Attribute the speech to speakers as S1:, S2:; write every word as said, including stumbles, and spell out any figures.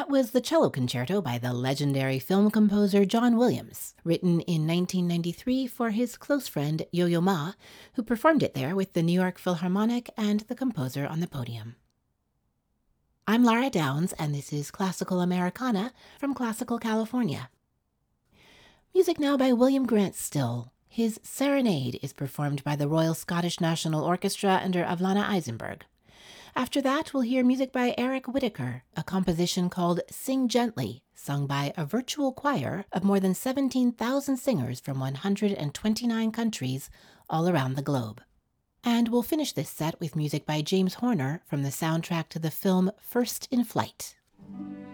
S1: That was the cello concerto by the legendary film composer John Williams, written in nineteen ninety-three for his close friend Yo-Yo Ma, who performed it there with the New York Philharmonic and the composer on the podium. I'm Lara Downs, and this is Classical Americana from Classical California. Music now by William Grant Still. His Serenade is performed by the Royal Scottish National Orchestra under Avlana Eisenberg. After that, we'll hear music by Eric Whitacre, a composition called Sing Gently, sung by a virtual choir of more than seventeen thousand singers from one hundred twenty-nine countries all around the globe. And we'll finish this set with music by James Horner from the soundtrack to the film First in Flight.